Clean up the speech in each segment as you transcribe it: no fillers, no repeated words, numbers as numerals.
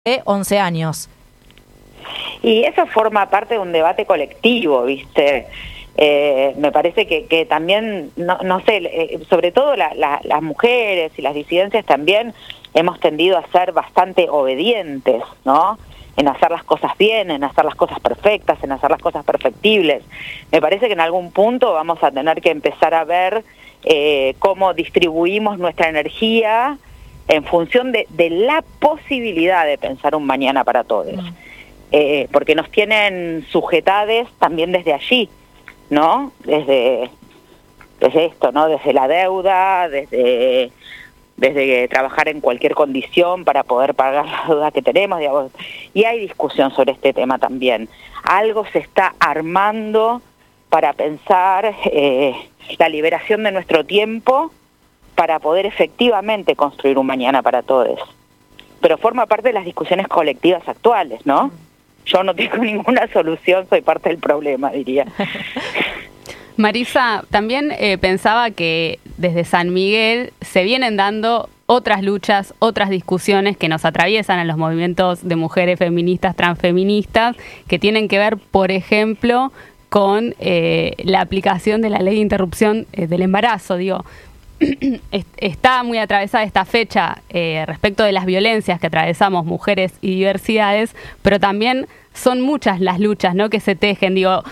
de 11 años. Y eso forma parte de un debate colectivo, ¿viste? Me parece que también, no sé, sobre todo las mujeres y las disidencias también hemos tendido a ser bastante obedientes, ¿no? En hacer las cosas bien, en hacer las cosas perfectas, en hacer las cosas perfectibles. Me parece que en algún punto vamos a tener que empezar a ver cómo distribuimos nuestra energía en función de la posibilidad de pensar un mañana para todos. Porque nos tienen sujetades también desde allí, ¿no? Desde esto, ¿no? Desde la deuda, desde trabajar en cualquier condición para poder pagar la deuda que tenemos, digamos. Y hay discusión sobre este tema también. Algo se está armando para pensar la liberación de nuestro tiempo para poder efectivamente construir un mañana para todos. Pero forma parte de las discusiones colectivas actuales, ¿no? Yo no tengo ninguna solución, soy parte del problema, diría. Marisa, también pensaba que desde San Miguel se vienen dando otras luchas, otras discusiones que nos atraviesan en los movimientos de mujeres feministas, transfeministas, que tienen que ver, por ejemplo, con la aplicación de la ley de interrupción del embarazo. Digo, está muy atravesada esta fecha respecto de las violencias que atravesamos mujeres y diversidades, pero también son muchas las luchas, ¿no?, que se tejen. Digo,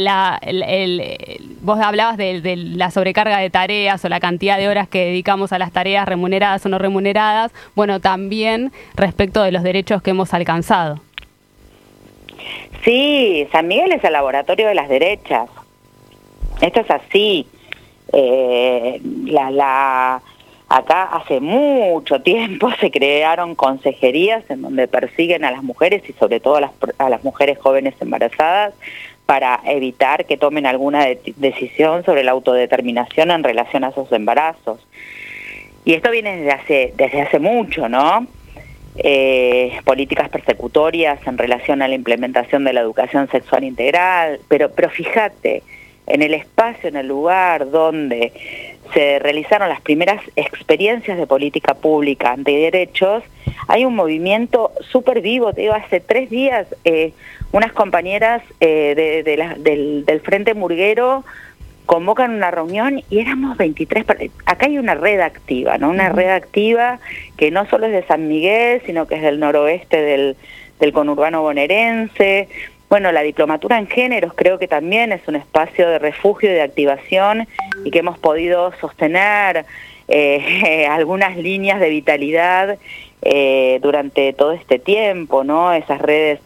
vos hablabas de la sobrecarga de tareas o la cantidad de horas que dedicamos a las tareas remuneradas o no remuneradas. Bueno, también respecto de los derechos que hemos alcanzado. Sí, San Miguel es el laboratorio de las derechas. Esto es así. Acá hace mucho tiempo se crearon consejerías en donde persiguen a las mujeres y sobre todo a las mujeres jóvenes embarazadas para evitar que tomen alguna decisión sobre la autodeterminación en relación a esos embarazos. Y esto viene desde hace mucho, ¿no? Políticas persecutorias en relación a la implementación de la educación sexual integral, pero fíjate, en el espacio, en el lugar donde se realizaron las primeras experiencias de política pública antiderechos, hay un movimiento súper vivo. Te digo, hace 3 días unas compañeras del Frente Murguero convocan una reunión y éramos 23. Acá hay una red activa, ¿no? Una red activa que no solo es de San Miguel, sino que es del noroeste del conurbano bonaerense. Bueno, la diplomatura en géneros creo que también es un espacio de refugio y de activación y que hemos podido sostener algunas líneas de vitalidad durante todo este tiempo, ¿no? Esas redes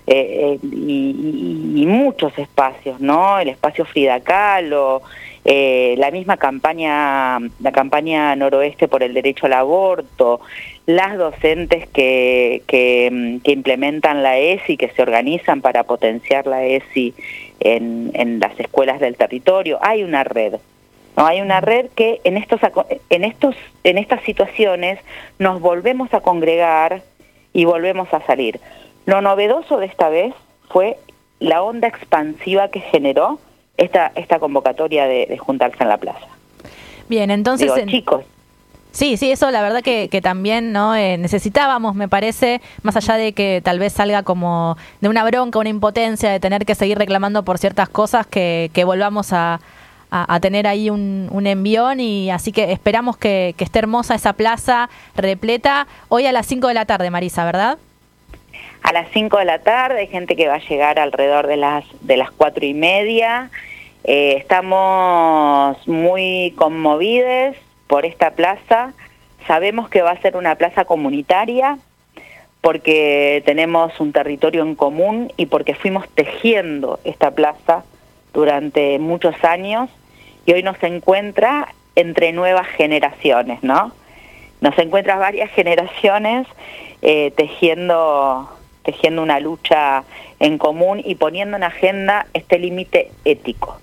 y muchos espacios, ¿no? El espacio Frida Kahlo, la misma campaña, la campaña noroeste por el derecho al aborto, las docentes que implementan la ESI, que se organizan para potenciar la ESI en las escuelas del territorio. Hay una red, ¿no? Hay una red que en estas situaciones nos volvemos a congregar y volvemos a salir. Lo novedoso de esta vez fue la onda expansiva que generó esta convocatoria de juntarse en la plaza. Bien, entonces... Digo, chicos. Sí, eso la verdad que también no necesitábamos, me parece, más allá de que tal vez salga como de una bronca, una impotencia de tener que seguir reclamando por ciertas cosas, que volvamos a tener ahí un envión, y así que esperamos que esté hermosa esa plaza repleta hoy a las 5 de la tarde, Marisa, ¿verdad? A las 5 de la tarde, hay gente que va a llegar alrededor de las 4:30. Estamos muy conmovidos por esta plaza. Sabemos que va a ser una plaza comunitaria porque tenemos un territorio en común y porque fuimos tejiendo esta plaza durante muchos años y hoy nos encuentra entre nuevas generaciones, ¿no? Nos encuentra varias generaciones tejiendo una lucha en común y poniendo en agenda este límite ético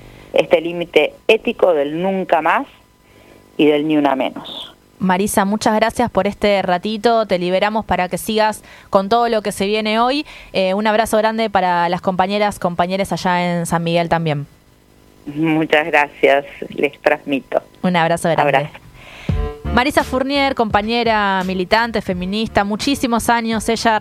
del nunca más y del ni una menos. Marisa, muchas gracias por este ratito, te liberamos para que sigas con todo lo que se viene hoy. Un abrazo grande para las compañeros allá en San Miguel también. Muchas gracias, les transmito. Un abrazo grande. Abrazo. Marisa Fournier, compañera militante, feminista, muchísimos años ella